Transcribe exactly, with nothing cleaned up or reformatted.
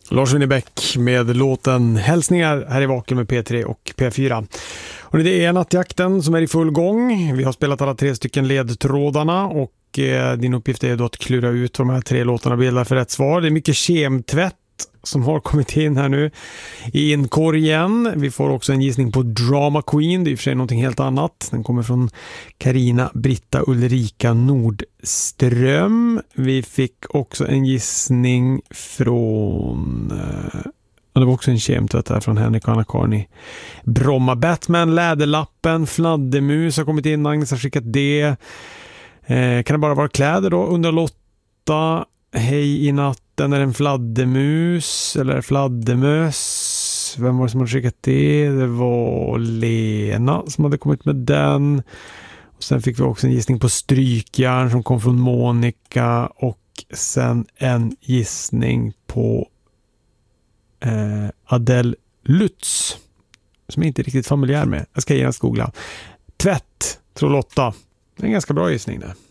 Lars Winnerbäck med låten Hälsningar här i Vaken med P tre och P fyra. Och det är nattjakten som är i full gång. Vi har spelat alla tre stycken ledtrådarna och eh, din uppgift är då att klura ut vad de här tre låtarna bildar för rätt svar. Det är mycket kemtvätt som har kommit in här nu i inkorgen. Vi får också en gissning på Drama Queen. Det är i och för sig någonting helt annat. Den kommer från Carina Britta Ulrika Nordström. Vi fick också en gissning från... Eh, det var också en kemtvätt här från Henrik och Anna-Karni. Bromma Batman, Läderlappen, Fladdermus har kommit in. Agnes har skickat det. Eh, kan det bara vara kläder då? Undrar Lotta. Hej i natten, är det en fladdermus eller fladdermös? Vem var det som hade skickat det? Det var Lena som hade kommit med den. Och sen fick vi också en gissning på strykjärn som kom från Monica. Och sen en gissning på eh, Adele Lutz som jag inte är riktigt familjär med. Jag ska genast googla. Tvätt, tror Lotta. Det är en ganska bra gissning där.